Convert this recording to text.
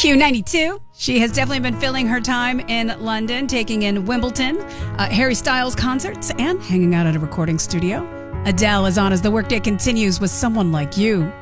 Q92. She has definitely been filling her time in London, taking in Wimbledon, Harry Styles concerts, and hanging out at a recording studio. Adele is on as the workday continues with Someone Like You.